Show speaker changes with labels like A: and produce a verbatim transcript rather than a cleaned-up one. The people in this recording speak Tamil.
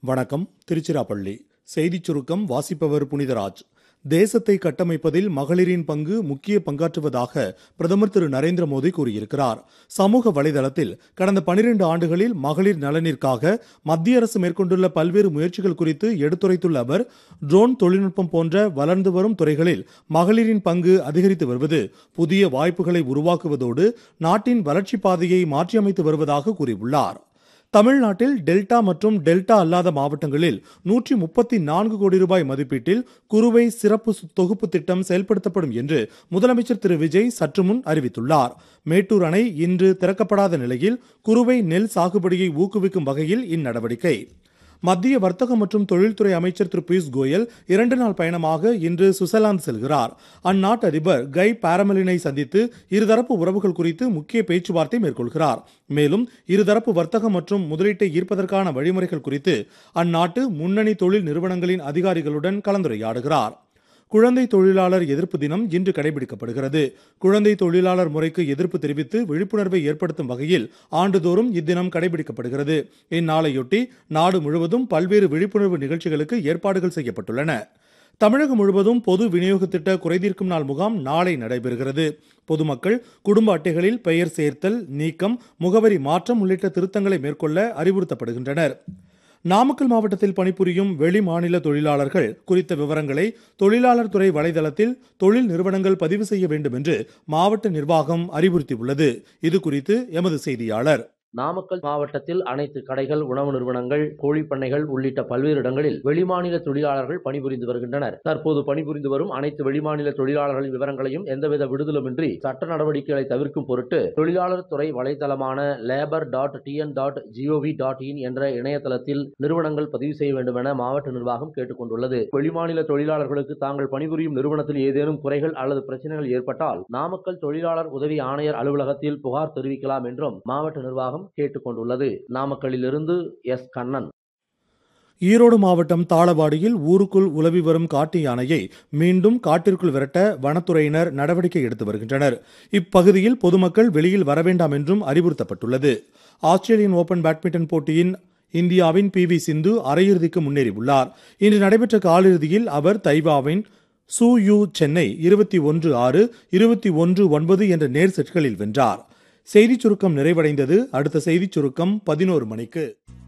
A: வணக்கம். திருச்சிராப்பள்ளி செய்திச் சுருக்கம் வாசிப்பவர் புனிதராஜ். தேசத்தை கட்டமைப்பதில் மகளிரின் பங்கு முக்கிய பங்காற்றுவதாக பிரதமர் திரு நரேந்திர மோடி கூறியிருக்கிறார். சமூக வலைதளத்தில் கடந்த பனிரெண்டு ஆண்டுகளில் மகளிர் நலனிற்காக மத்திய அரசு மேற்கொண்டுள்ள பல்வேறு முயற்சிகள் குறித்து எடுத்துரைத்துள்ள அவர், ட்ரோன் தொழில்நுட்பம் போன்ற வளர்ந்து வரும் துறைகளில் மகளிரின் பங்கு அதிகரித்து வருவது புதிய வாய்ப்புகளை உருவாக்குவதோடு நாட்டின் வளர்ச்சிப் பாதையை மாற்றியமைத்து வருவதாக கூறியுள்ளார். தமிழ்நாட்டில் டெல்டா மற்றும் டெல்டா அல்லாத மாவட்டங்களில் நூற்றி முப்பத்தி நான்கு கோடி ரூபாய் மதிப்பீட்டில் குறுவை சிறப்பு தொகுப்பு திட்டம் செயல்படுத்தப்படும் என்று முதலமைச்சர் திரு விஜய் சற்று முன் அறிவித்துள்ளார். மேட்டூர் அணை இன்று திறக்கப்படாத நிலையில் குறுவை நெல் சாகுபடியை ஊக்குவிக்கும் வகையில் இந்நடவடிக்கை. மத்திய வர்த்தக மற்றும் தொழில்துறை அமைச்சர் திரு பியூஷ் கோயல் இரண்டு நாள் பயணமாக இன்று சுவிட்சர்லாந்து செல்கிறார். அந்நாட்டு அதிபர் கை பாரமெலினை சந்தித்து இருதரப்பு உறவுகள் குறித்து முக்கிய பேச்சுவார்த்தை மேற்கொள்கிறார். மேலும் இருதரப்பு வர்த்தகம் மற்றும் முதலீட்டை ஈர்ப்பதற்கான வழிமுறைகள் குறித்து அந்நாட்டு முன்னணி தொழில் நிறுவனங்களின் அதிகாரிகளுடன் கலந்துரையாடுகிறார். குழந்தை தொழிலாளர் எதிர்ப்பு தினம் இன்று கடைபிடிக்கப்படுகிறது. குழந்தை தொழிலாளர் முறைக்கு எதிர்ப்பு தெரிவித்து விழிப்புணர்வை ஏற்படுத்தும் வகையில் ஆண்டுதோறும் இத்தினம் கடைபிடிக்கப்படுகிறது. இந்நாளையொட்டி நாடு முழுவதும் பல்வேறு விழிப்புணர்வு நிகழ்ச்சிகளுக்கு ஏற்பாடுகள் செய்யப்பட்டுள்ளன. தமிழகம் முழுவதும் பொது விநியோக திட்ட குறைதீர்க்கும் நாள் முகாம் நாளை நடைபெறுகிறது. பொதுமக்கள் குடும்ப அட்டைகளில் பெயர் சேர்த்தல், நீக்கம், முகவரி மாற்றம் உள்ளிட்ட திருத்தங்களை மேற்கொள்ள அறிவுறுத்தப்படுகின்றனர். நாமக்கல் மாவட்டத்தில் பணிபுரியும் வெளி மாநில தொழிலாளர்கள் குறித்த விவரங்களை தொழிலாளர் துறை வலைதளத்தில் தொழில் நிறுவனங்கள் பதிவு செய்ய வேண்டும் என்று மாவட்ட நிர்வாகம் அறிவுறுத்தியுள்ளது. இது குறித்து எமது செய்தியாளர்.
B: நாமக்கல் மாவட்டத்தில் அனைத்து கடைகள், உணவு நிறுவனங்கள், கோழிப்பண்ணைகள் உள்ளிட்ட பல்வேறு இடங்களில் வெளிமாநில தொழிலாளர்கள் பணிபுரிந்து வருகின்றனர். தற்போது பணிபுரிந்து வரும் அனைத்து வெளிமாநில தொழிலாளர்களின் விவரங்களையும் எந்தவித விடுதலுமின்றி சட்ட நடவடிக்கைகளை தவிர்க்கும் பொருட்டு தொழிலாளர் துறை வலைதளமான labour dot TN dot gov dot in என்ற இணையதளத்தில் நிறுவனங்கள் பதிவு செய்ய வேண்டும் என மாவட்ட நிர்வாகம் கேட்டுக் கொண்டுள்ளது. வெளிமாநில தொழிலாளர்களுக்கு தாங்கள் பணிபுரியும் நிறுவனத்தில் ஏதேனும் குறைகள் அல்லது பிரச்சனைகள் ஏற்பட்டால் நாமக்கல் தொழிலாளர் உதவி ஆணையர் அலுவலகத்தில் புகார் தெரிவிக்கலாம் என்றும் மாவட்ட நிர்வாகம் கேட்டுக் கொண்டுள்ளது. நாமக்கல்லிலிருந்து எஸ் கண்ணன்.
A: ஈரோடு மாவட்டம் தாளவாடியில் ஊருக்குள் உலவி வரும் காட்டு யானையை மீண்டும் காட்டிற்குள் விரட்ட வனத்துறையினர் நடவடிக்கை எடுத்து வருகின்றனர். இப்பகுதியில் பொதுமக்கள் வெளியில் வர வேண்டாம் என்றும் அறிவுறுத்தப்பட்டுள்ளது. ஆஸ்திரேலியன் ஓபன் பேட்மிண்டன் போட்டியின் இந்தியாவின் பி வி சிந்து அரையிறுதிக்கு முன்னேறியுள்ளார். இன்று நடைபெற்ற காலிறுதியில் அவர் தைவாவின் சூ யூ சென்னை இருபத்தி ஒன்று ஆறு இருபத்தி ஒன்று ஒன்பது என்ற நேர் செட்களில் வென்றார். செய்திச் சுருக்கம் நிறைவடைந்தது. அடுத்த செய்திச் சுருக்கம் பதினோரு மணிக்கு.